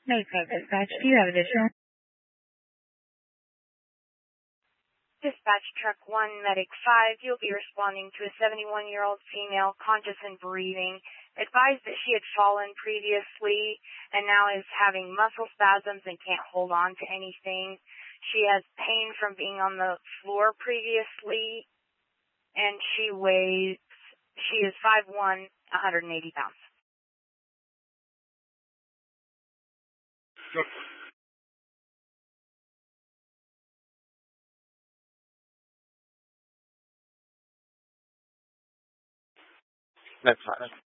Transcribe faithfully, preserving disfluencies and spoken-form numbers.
Mayfair Dispatch, do you have additional? Dispatch Truck one, Medic five, you'll be responding to a seventy-one-year-old female, conscious and breathing, advised that she had fallen previously and now is having muscle spasms and can't hold on to anything. She has pain from being on the floor previously, and she weighs, she is five one, one hundred eighty pounds. That's fine.